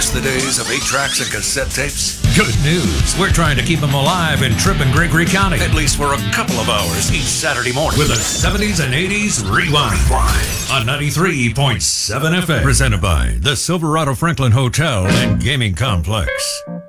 Miss the days of 8 tracks and cassette tapes? Good news. We're trying to keep them alive in Tripp and Gregory County. At least for a couple of hours each Saturday morning. With a 70s and 80s rewind. On 93.7 FM. Presented by the Silverado Franklin Hotel and Gaming Complex.